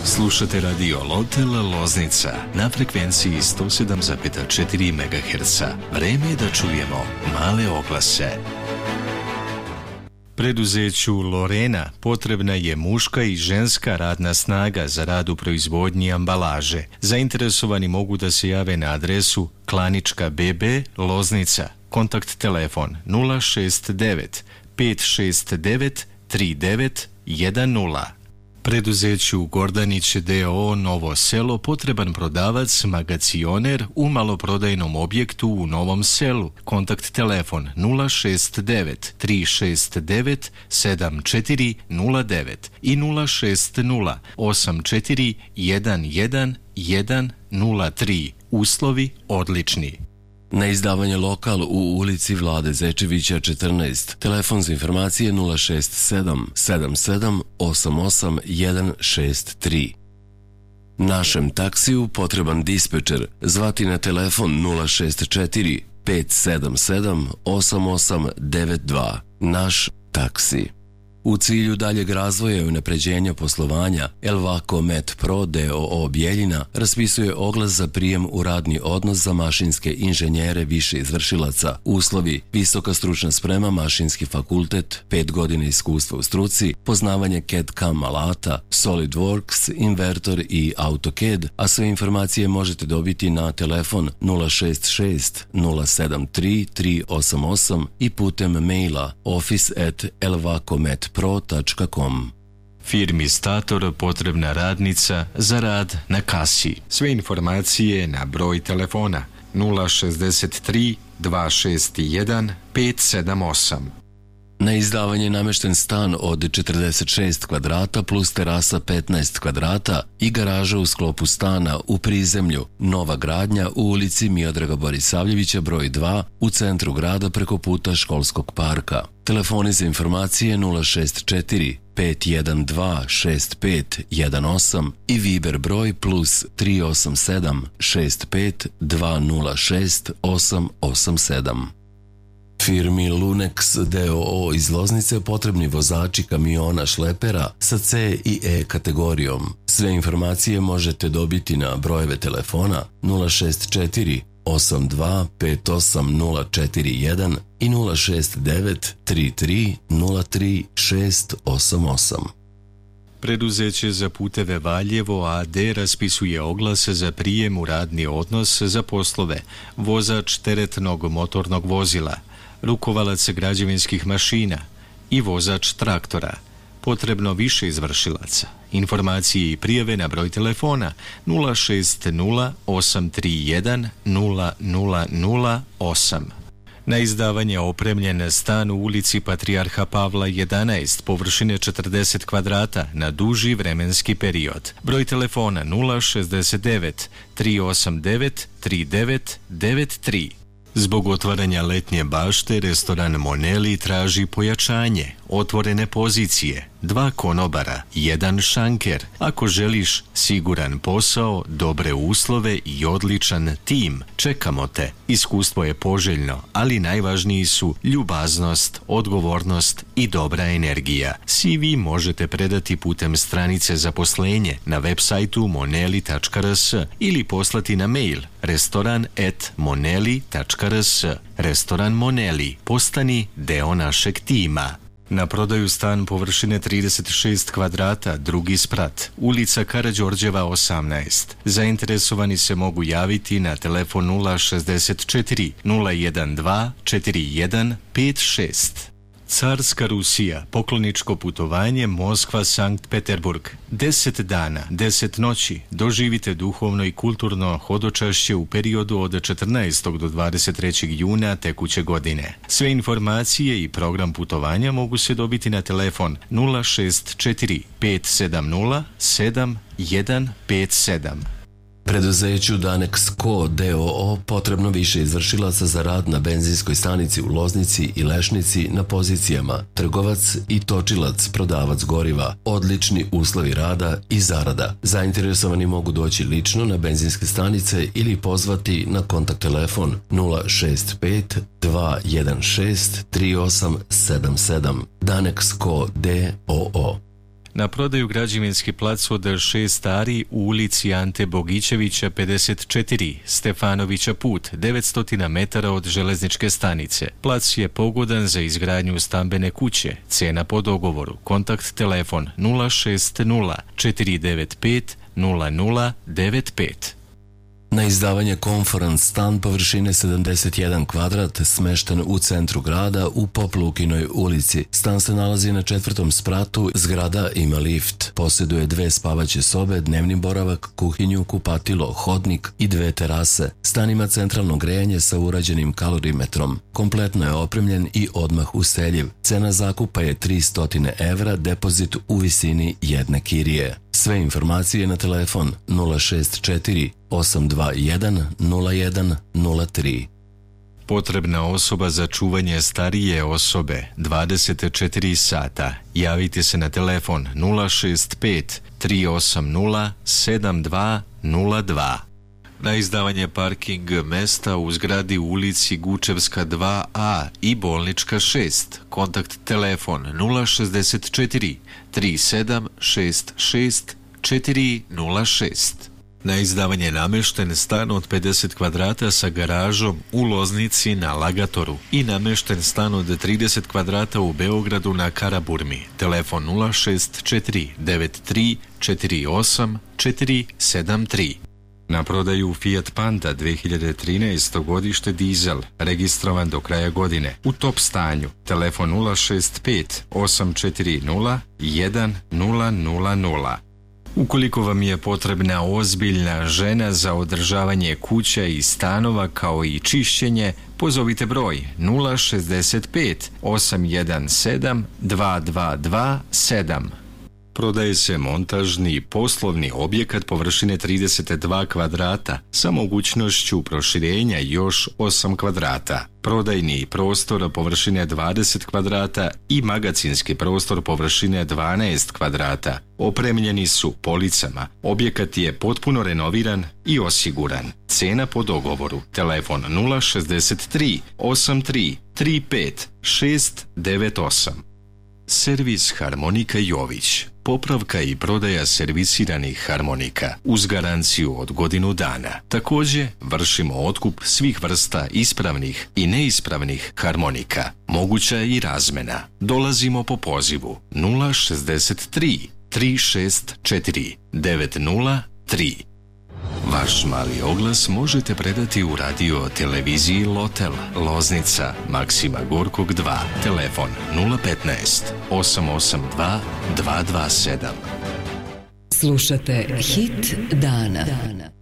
Slušate radio Lotel Loznica na frekvenciji 107,4 MHz. Vreme je da čujemo male oglase. Preduzeću Lorena potrebna je muška i ženska radna snaga za rad u proizvodnji ambalaže. Zainteresovani mogu da se jave na adresu Klanička BB Loznica. Kontakt telefon 069 569 3910. Preduzeću Gordanić d.o.o. Novo selo potreban prodavac, magacioner u maloprodajnom objektu u Novom selu. Kontakt telefon 069 369 7409 i 060 84 11 103. Uslovi odlični. Na izdavanje lokal u ulici Vlade Zečevića 14. Telefon za informacije 067 77 88 163. Našem taksiju potreban dispečer. Zvati na telefon 064 577 8892. Naš taksi. U cilju daljeg razvoja i unapređenja poslovanja, Elvaco Met Pro d.o.o. Bjeljina raspisuje oglas za prijem u radni odnos za mašinske inženjere više izvršilaca. Uslovi: visoka stručna sprema, mašinski fakultet, 5 godina iskustva u struci, poznavanje CAD/CAM alata, SolidWorks, invertor i AutoCAD, a sve informacije možete dobiti na telefon 066 073 388 i putem maila office@elvacometpro.com. Firmi Stator potrebna radnica za rad na kasi. Sve informacije na broj telefona 063 261 578. Na izdavanje namešten stan od 46 kvadrata plus terasa 15 kvadrata i garaža u sklopu stana u prizemlju. Nova gradnja u ulici Miodraga Borisavljevića broj 2 u centru grada preko puta školskog parka. Telefoni za informacije 064 512 6518 i Viber broj plus 387 65 206 887. Firmi Lunex d.o.o. iz Loznice potrebni vozači kamiona šlepera sa C i E kategorijom. Sve informacije možete dobiti na brojeve telefona 064 82 58041 i 069 33 03 688. Preduzeće za puteve Valjevo AD raspisuje oglas za prijem u radni odnos za poslove vozač teretnog motornog vozila, rukovalac građevinskih mašina i vozač traktora. Potrebno više izvršilaca. Informacije i prijave na broj telefona 060 831 0008. Na izdavanje opremljen stan u ulici Patrijarha Pavla 11, površine 40 kvadrata na duži vremenski period. Broj telefona 069 389 3993. Zbog otvaranja letnje bašte, restoran Moneli traži pojačanje, otvorene pozicije, 2 konobara, 1 šanker. Ako želiš siguran posao, dobre uslove i odličan tim, čekamo te. Iskustvo je poželjno, ali najvažniji su ljubaznost, odgovornost i dobra energija. CV možete predati putem stranice zaposlenje na web sajtu moneli.rs ili poslati na mail restoran@moneli.rs. Restoran Moneli, postani deo našeg tima. Na prodaju stan površine 36 kvadrata, drugi sprat, ulica Karađorđeva 18. Zainteresovani se mogu javiti na telefon 064 012 4156. Carska Rusija, pokloničko putovanje Moskva-Sankt Peterburg. 10 dana, 10 noći. Doživite duhovno i kulturno hodočašće u periodu od 14. do 23. juna tekuće godine. Sve informacije i program putovanja mogu se dobiti na telefon 064 570 7157. Preduzeću Danex Co. d.o.o. potrebno više izvršilaca za rad na benzinskoj stanici u Loznici i Lešnici na pozicijama trgovac i točilac, prodavac goriva, odlični uslovi rada i zarada. Zainteresovani mogu doći lično na benzinske stanice ili pozvati na kontakt telefon 065 216 3877. Danex Co. d.o.o. Na prodaju građevinski plac od 6 ari u ulici Ante Bogićevića 54, Stefanovića put, 900 metara od železničke stanice. Plac je pogodan za izgradnju stambene kuće. Cena po dogovoru. Kontakt telefon 060 495 0095. Na izdavanje Conference stan površine 71 kvadrat smešten u centru grada u Poplukinoj ulici. Stan se nalazi na 4. spratu, zgrada ima lift. Posjeduje 2 spavaće sobe, dnevni boravak, kuhinju, kupatilo, hodnik i 2 terase. Stan ima centralno grejanje sa urađenim kalorimetrom. Kompletno je opremljen i odmah useljiv. Cena zakupa je 300 evra, depozit u visini jedne kirije. Sve informacije na telefon 064 821 0103. Potrebna osoba za čuvanje starije osobe 24 sata. Javite se na telefon 065 380 7202. Na izdavanje parking mesta u zgradi u ulici Gučevska 2A i Bolnička 6. Kontakt telefon 064 3766 406. Na izdavanje namješten stan od 50 kvadrata sa garažom u Loznici na Lagatoru i namješten stan od 30 kvadrata u Beogradu na Karaburmi. Telefon 064 93 48 473. Na prodaju Fiat Panda 2013. godište dizel, registrovan do kraja godine, u top stanju. Telefon 065 840 1000. Ukoliko vam je potrebna ozbiljna žena za održavanje kuća i stanova kao i čišćenje, pozovite broj 065 817 2227. Prodaje se montažni poslovni objekat površine 32 kvadrata sa mogućnošću proširenja još 8 kvadrata. Prodajni prostor površine 20 kvadrata i magacinski prostor površine 12 kvadrata. Opremljeni su policama. Objekat je potpuno renoviran i osiguran. Cena po dogovoru. Telefon 063 83 35 698. Servis Harmonika Jović. Popravka i prodaja servisiranih harmonika uz garanciju od godinu dana. Također vršimo otkup svih vrsta ispravnih i neispravnih harmonika. Moguća je i razmena. Dolazimo po pozivu 063 364 903. Vaš mali oglas možete predati u radio televiziji Lotel, Loznica, Maksima Gorkog 2, telefon 015 882 227. Slušate Hit dana.